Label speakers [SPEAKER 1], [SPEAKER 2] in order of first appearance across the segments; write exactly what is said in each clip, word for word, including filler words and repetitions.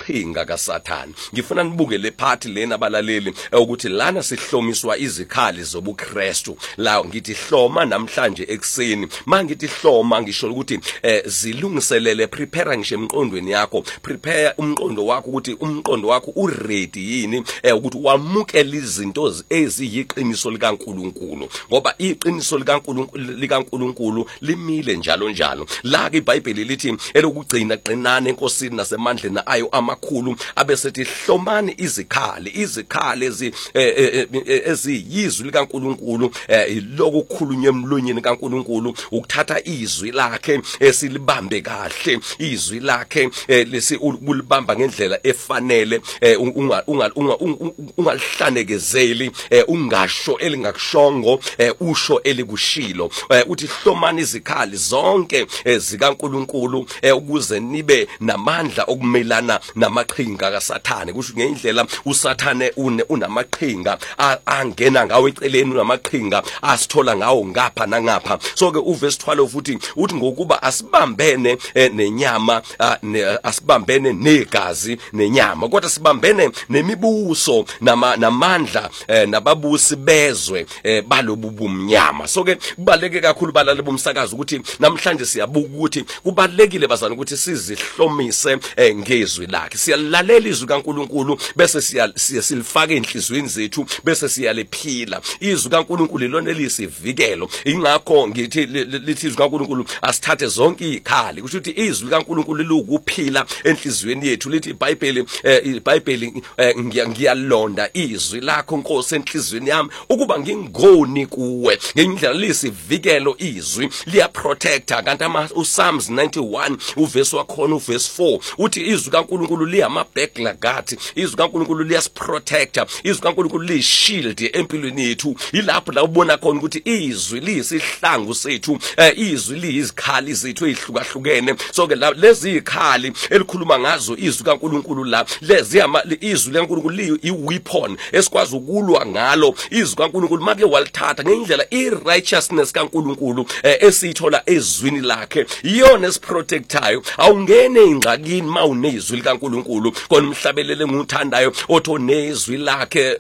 [SPEAKER 1] namaqhinga kaSathane. Ngifuna nibuke le part lena abalaleli ukuthi lana sihlomiswa izikhali zobuKristu. La ngithi hloma namhlanje ekseni. Mangithi hloma ngisho ukuthi eh, zilungiselele prepare ngisho emqondweni yakho. Prepare umqondo wakho ukuthi umqondo wakho uready yini eh, ukuthi wamukela izinto eziyiqiniso likaNkulunkulu. Ngoba iqiniso likaNkulunkulu likaNkulunkulu limile njalo njalo. La ke iBhayibheli lithi elokugcina qinane enkosini nasemandleni ayo amakhulu abesethi hlomani izikhali izikhali ezi eziyizwi likaNkulunkulu lokukhulunywa emlonyeni kaNkulunkulu ukuthatha izwi lakhe esilibambe kahle izwi lakhe lesi ulibamba ngendlela efanele ungalihlanekezeli ungasho elingakushongo usho elikushilo uthi hlomani izikhali zonke zikaNkulunkulu ukuze nibe namandla okumelana namaqhinga kaSathane. Kusho ngendlela uSathane unamaqhinga angena ngawo eceleni unamaqhinga asithola ngawo ngapha nangapha. So ke uverse twelve uthi uthi ngokuba asibambene nenyama asibambene negazi nenyama kodwa sibambene nemibuso namandla nababusi bezwe balobu bumnyama. So ke kubaleke kakhulu balale bomsakazo ukuthi namhlanje siyabuka ukuthi kubalekile bazana ukuthi sizihlomise ngezwi lakhe. Siyalalela izwi kaNkulunkulu bese siyalifaka enhlizweni zethu bese siyaliphila. Izwi kaNkulunkulu lona elisivikelo. Ingakho ngithi lithi izwi kaNkulunkulu asithathe zonke izikhali. Kusho ukuthi izwi kaNkulunkulu likuphila enhlizweni yethu. Lithi iBhayibheli iBhayibheli ngiyalonda izwi lakho Nkosi enhlizweni yami ukuba ngingoni kuwe. Ngendlela lisivikelo izwi liya protector. Kanti ama uPsalms ninety-one uverse wakhona uverse four uthi izwi kaNkulunkulu liyama backla gathi. Izwi kaNkulunkulu liyasiprotector. Izwi kaNkulunkulu liyishield empilweni yethu. Ilapho la ubona khona ukuthi izwi liyisihlangu sethu izwi liyizikhali zethu ezihlukahlukene. So ke lezi izikhali elikhuluma ngazo izwi kaNkulunkulu la lezi izwi leNkulunkulu liyi iweapon esikwazi ukulwa ngalo. Izwi kaNkulunkulu make walithatha ngendlela irighteousness kaNkulunkulu esithola ezwini lakhe iyona esiprotectayo. Awungene ingxakini mawunezwi likaNkulunkulu kona umhlabelele nguthandayo otho nezwi lakhe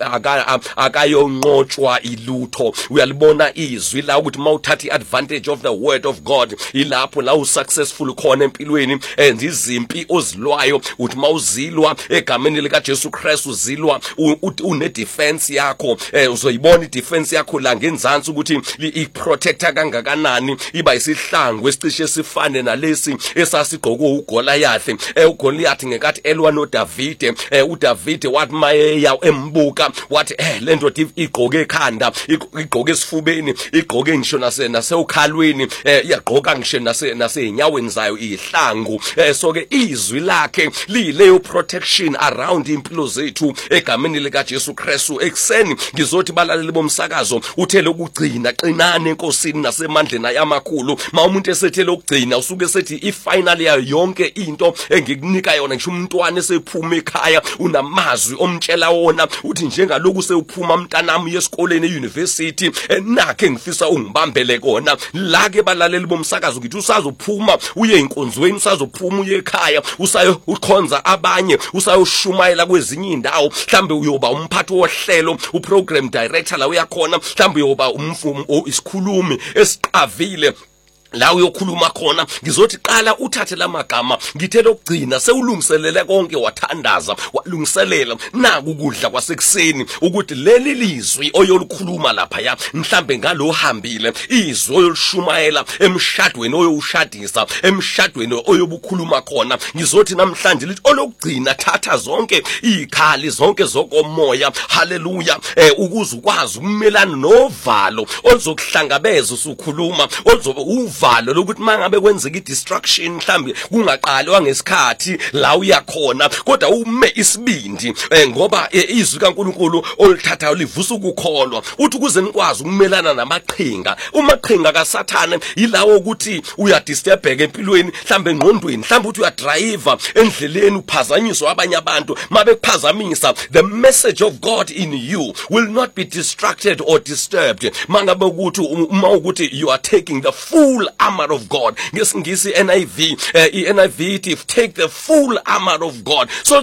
[SPEAKER 1] akayonqotshwa ilutho. Uyalibona izwi la ukuthi mawuthatha iadvantage of the word of God ilapho la usuccessful khona empilweni. Enza izimpi ozilwayo uthi mawuzilwa egameni lika Jesu Christ uzilwa une defense yakho uzoyibona idefense yakho la ngenzansi ukuthi iprotector kangakanani. Iba isihlangu esicishe sifane nalesi esasigqoko uGoliath. uGoliath ngekathi elwa noDavide uDavide wathi mayeya embuka wathi eh lento igqoke ekhanda igqoke esifubeni igqoke ngisho nase nasewukhalweni iyagqoka ngisho nase naseinyaweni zayo ihlangu. So ke izwi lakhe liyileyo protection around impilo zethu egameni lika Jesu Christu. Ekseni ngizothi balaleli bomsakazo uthele ukugcina qinane enkosini nasemandleni ayamakhulu. Ma umuntu esethele ukugcina usuke sethi ifinal yayo yonke into engikunika yona ngisho umntwana esephuma ekhaya unamazwi omtshela wona uthi njengaloku sewuphuma mntanami yesikoleni euniversity nakhe ngifisa ungibambele kona. La ke balaleli bomsakazo ngithi usazophuma uye inkonzweni usazophuma uye ekhaya usayo ukhonza abanye usayoshumayela kwezinye indawo. Mhlambe uyoba umphathi wohlelo uprogram director la uyakhona. Mhlambe uyoba umfumu isikhulumi esiqavile la uyokhuluma khona. Ngizothi qala uthathe lamagama ngithele ukugcina sewulungiselele konke wathandaza walungiselela naku ukudla kwasekuseni ukuthi leli lizwi oyolukhuluma lapha ya mhlambe ngalo hambile izwi oyolushumayela emshadweni oyoshadisa emshadweni oyobukhuluma khona. Ngizothi namhlanje lithi olokugcina thatha zonke izikhali zonke zokomoya. Haleluya. Ukuze ukwazi ukumelana novalo ozokuhlangabeza usukhuluma ozobe uvalo lokuthi mangabe kwenzeka idistraction mhlambi kungaqalwa ngesikhathi la uyakhona kodwa ume isibindi ngoba izwi kaNkulunkulu olithathayo livusa ukukholwa. Uthi kuze nikwazi ukumelana namaqhinga. Umaqhinga kaSathane ilawo ukuthi uyadisturbeka empilweni mhlambe engqondweni mhlambe uthi uyadrive endleleni uphazanyiswa abanye abantu mabekuphazamisa. The message of God in you will not be distracted or disturbed. Mangabe ukuthi uma ukuthi you are taking the full armor of God. Ngesingisi N I V, uh, N I V it take the full armor of God. So